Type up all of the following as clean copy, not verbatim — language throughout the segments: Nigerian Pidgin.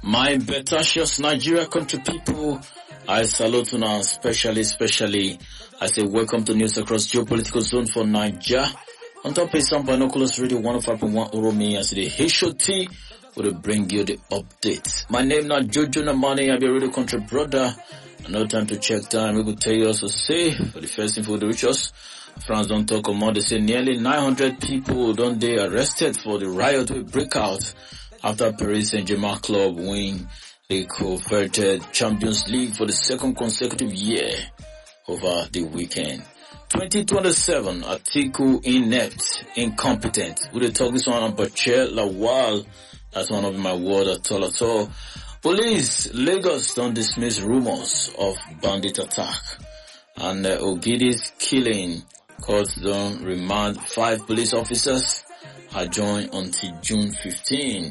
My Betasios Nigeria country people, I salute you now, especially, I say welcome to news across geopolitical zone for Nigeria. On top of some binoculars radio 105.1 Oromi as the HOT will bring you the updates. My name not Jojo Namani, I be a radio country brother. No time to check time, we could tell you also say, for the first info to reach us, France don't talk about, they say nearly 900 people don't they arrested for the riot will break out after Paris Saint-Germain club win the coveted Champions League for the second consecutive year over the weekend. 2027, Atiku inept, incompetent. We will talk this one on Bachir Lawal. That's one of my words at all. Police, Lagos don't dismiss rumors of bandit attack. And Ogidi's killing caused them remand 5 police officers adjourned until June 15.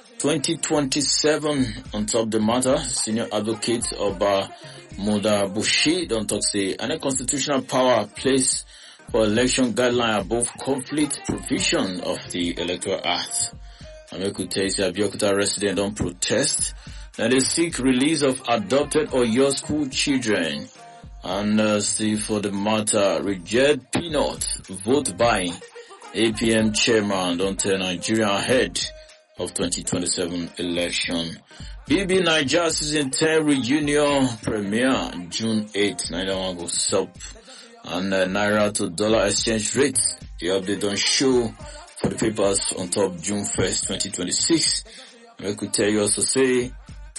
2027 on top the matter, senior advocate of Moda Bushi don't talk say any constitutional power placed for election guideline above conflict provision of the Electoral Act. And we could tell you Abeokuta resident don't protest. Now they seek release of adopted or your school children. And see for the matter, reject peanut, vote by APM chairman don't tell Nigeria ahead of 2027 election. BB Niger season 10 reunion premiere June 8th. Nigeria go sup. And Naira to dollar exchange rate. The update don't show for the papers on top June 1st, 2026. And we could tell you also say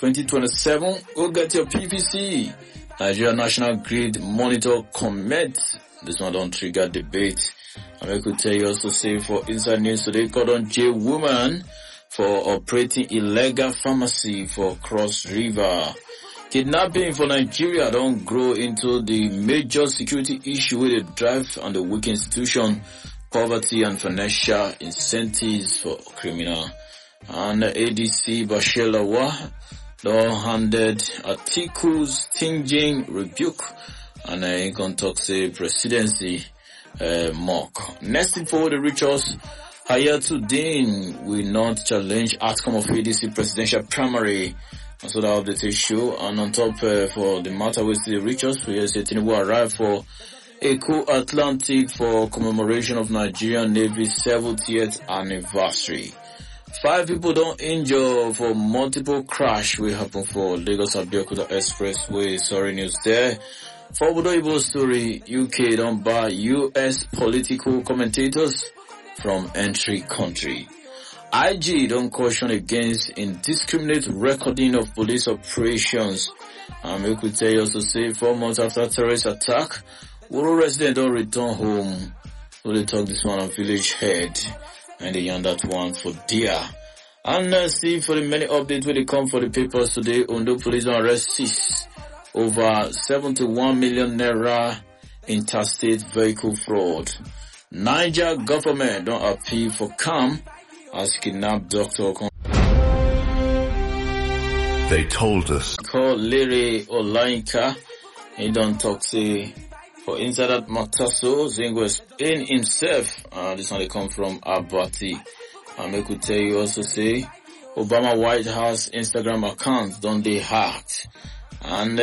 2027, go get your PVC. Nigeria National Grid Monitor comment. This one don't trigger debate. And we could tell you also say for inside news today, cordon J woman for operating illegal pharmacy for Cross River. Kidnapping for Nigeria don't grow into the major security issue with the drive on the weak institution, poverty and financial incentives for criminal. And ADC Bashir Lawal don't handed Atiku's stinging rebuke and he can talk say presidency mock. Next info the reach us. Hayatuddin will not challenge outcome of ADC presidential primary. And so that update is show. And on top for the matter with the richest, we say Tinubu arrived for Eco Atlantic for commemoration of Nigerian Navy's 70th anniversary. 5 people don't injure for multiple crash will happen for Lagos Abeokuta Expressway. Sorry news there. For Budo story, UK don't buy US political commentators from entry country. IG don't caution against indiscriminate recording of police operations. We could tell you also say 4 months after terrorist attack, Wuro resident don't return home. So they talk this one on village head and they yarn that one for dear. And see for the many updates where they come for the papers today, Ondo police don't arrest 6 over 71 million naira interstate vehicle fraud. Niger government don't appeal for calm as kidnapped doctor. They told us. Call Larry Olainka. He don't talk say for inside that Mataso Zingo in himself. This one they come from Abati. And I could tell you also say Obama White House Instagram account don't they hacked. And